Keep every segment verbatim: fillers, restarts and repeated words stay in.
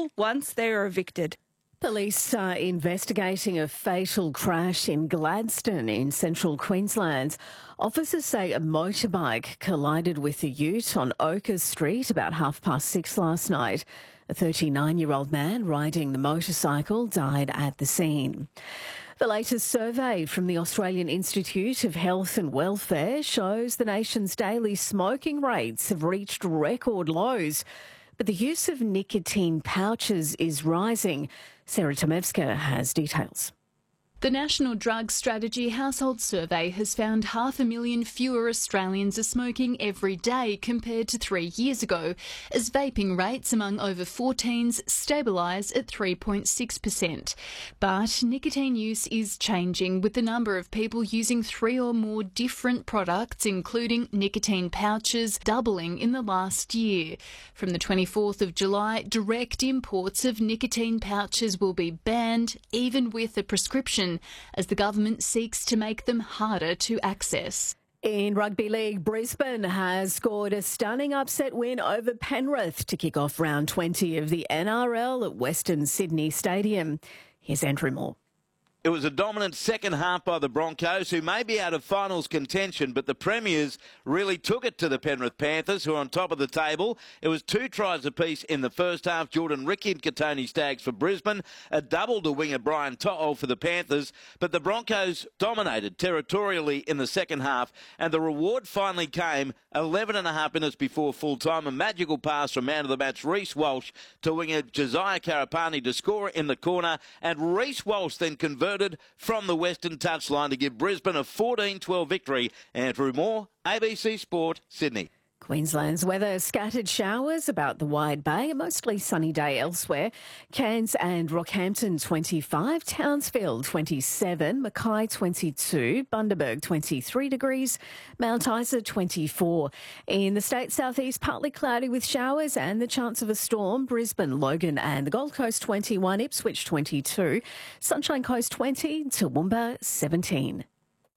people once they're evicted. Police are investigating a fatal crash in Gladstone in central Queensland. Officers say a motorbike collided with a ute on Oakers Street about half past six last night. A thirty-nine-year-old man riding the motorcycle died at the scene. The latest survey from the Australian Institute of Health and Welfare shows the nation's daily smoking rates have reached record lows. But the use of nicotine pouches is rising. Sarah Tomevska has details. The National Drug Strategy Household Survey has found half a million fewer Australians are smoking every day compared to three years ago, as vaping rates among over fourteens stabilise at three point six percent. But nicotine use is changing, with the number of people using three or more different products, including nicotine pouches, doubling in the last year. From the twenty-fourth of July, direct imports of nicotine pouches will be banned, even with a prescription, as the government seeks to make them harder to access. In Rugby League, Brisbane has scored a stunning upset win over Penrith to kick off round twenty of the N R L at Western Sydney Stadium. Here's Andrew Moore. It was a dominant second half by the Broncos, who may be out of finals contention, but the Premiers really took it to the Penrith Panthers, who are on top of the table. It was two tries apiece in the first half. Jordan Ricky and Katoni Staggs for Brisbane, a double to winger Brian To'o for the Panthers, but the Broncos dominated territorially in the second half, and the reward finally came eleven and a half minutes before full-time. A magical pass from man of the match Reece Walsh to winger Josiah Karapani to score in the corner, and Reece Walsh then converted from the Western touchline to give Brisbane a fourteen twelve victory. Andrew Moore, A B C Sport, Sydney. Queensland's weather, scattered showers about the Wide Bay, a mostly sunny day elsewhere. Cairns and Rockhampton twenty-five, Townsville twenty-seven, Mackay twenty-two, Bundaberg twenty-three degrees, Mount Isa twenty-four. In the state southeast, partly cloudy with showers and the chance of a storm. Brisbane, Logan and the Gold Coast twenty-one, Ipswich twenty-two, Sunshine Coast twenty, Toowoomba seventeen.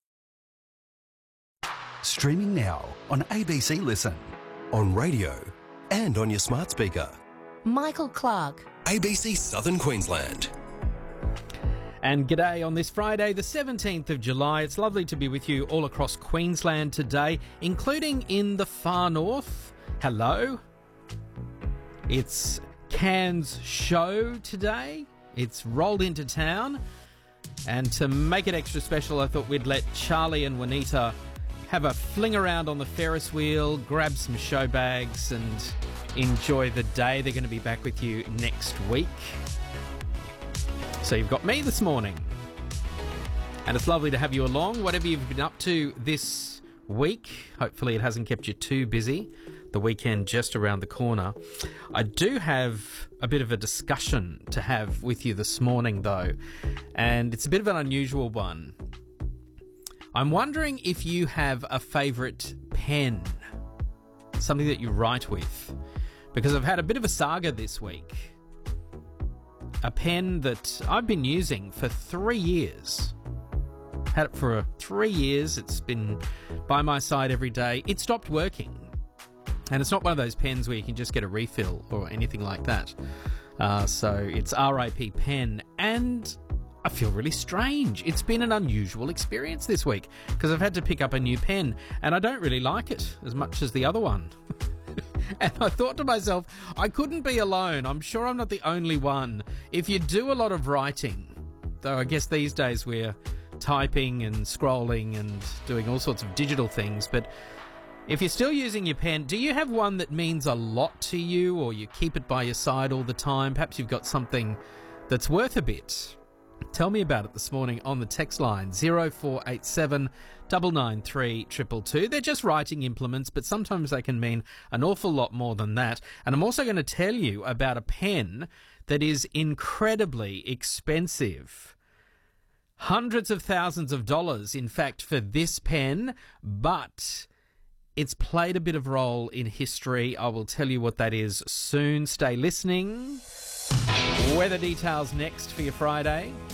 Streaming now on A B C Listen, on radio and on your smart speaker. Michael Clark. A B C Southern Queensland. And g'day on this Friday, the seventeenth of July. It's lovely to be with you all across Queensland today, including in the far north. Hello. It's Cairns show today. It's rolled into town. And to make it extra special, I thought we'd let Charlie and Juanita have a fling around on the Ferris wheel, grab some show bags and enjoy the day. They're going to be back with you next week. So you've got me this morning. And it's lovely to have you along. Whatever you've been up to this week, hopefully it hasn't kept you too busy. The weekend just around the corner. I do have a bit of a discussion to have with you this morning, though. And it's a bit of an unusual one. I'm wondering if you have a favourite pen, something that you write with, because I've had a bit of a saga this week. A pen that I've been using for three years. Had it for three years. It's been by my side every day. It stopped working. And it's not one of those pens where you can just get a refill or anything like that. Uh, so it's R I P pen, and I feel really strange. It's been an unusual experience this week because I've had to pick up a new pen and I don't really like it as much as the other one. And I thought to myself, I couldn't be alone. I'm sure I'm not the only one. If you do a lot of writing, though I guess these days we're typing and scrolling and doing all sorts of digital things, but if you're still using your pen, do you have one that means a lot to you, or you keep it by your side all the time? Perhaps you've got something that's worth a bit. Tell me about it this morning on the text line, zero four eight seven, nine nine three, two two two. They're just writing implements, but sometimes they can mean an awful lot more than that. And I'm also going to tell you about a pen that is incredibly expensive. Hundreds of thousands of dollars, in fact, for this pen, but it's played a bit of role in history. I will tell you what that is soon. Stay listening. Weather details next for your Friday.